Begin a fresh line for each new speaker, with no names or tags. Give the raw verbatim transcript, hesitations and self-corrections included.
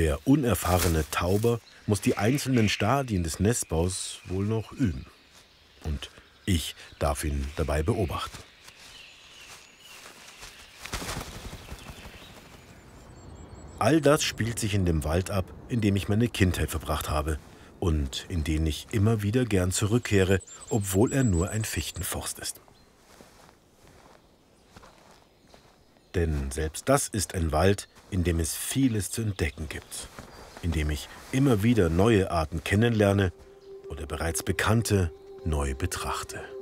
Der unerfahrene Tauber muss die einzelnen Stadien des Nestbaus wohl noch üben. Und ich darf ihn dabei beobachten. All das spielt sich in dem Wald ab, in dem ich meine Kindheit verbracht habe und in den ich immer wieder gern zurückkehre, obwohl er nur ein Fichtenforst ist. Denn selbst das ist ein Wald, in dem es vieles zu entdecken gibt, in dem ich immer wieder neue Arten kennenlerne oder bereits bekannte neu betrachte.